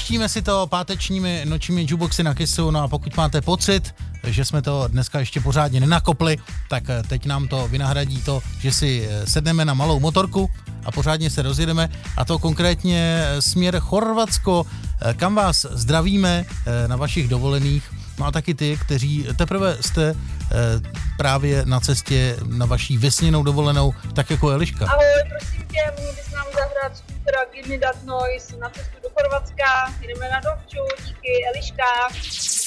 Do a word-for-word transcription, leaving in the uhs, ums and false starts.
Puštíme si to pátečními nočními jukeboxy na Kissu, no a pokud máte pocit, že jsme to dneska ještě pořádně nenakopli, tak teď nám to vynahradí to, že si sedneme na malou motorku a pořádně se rozjedeme, a to konkrétně směr Chorvatsko, kam vás zdravíme na vašich dovolených. No a taky ty, kteří teprve jste právě na cestě na vaší vysněnou dovolenou, tak jako Eliška. Ahoj, prosím tě, mohl bys nám zahrát skútera Give Me That Noise na cestu do Chorvatska, jdeme na Dovču, díky, Eliška.